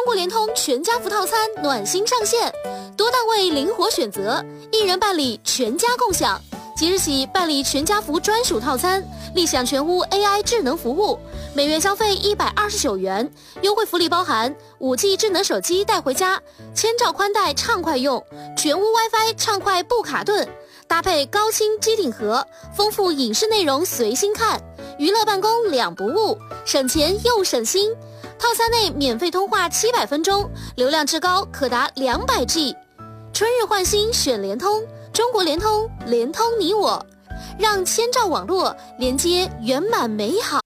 中国联通全家福套餐暖心上线，多档位灵活选择，一人办理全家共享。即日起办理全家福专属套餐，立享全屋 AI 智能服务，每月消费129元，优惠福利包含 5G 智能手机带回家，千兆宽带畅快用，全屋 WiFi 畅快不卡顿，搭配高清机顶盒，丰富影视内容随心看，娱乐办公两不误，省钱又省心。套餐内免费通话700分钟，流量至高可达200G。春日换新选联通，中国联通，联通你我，让千兆网络连接圆满美好。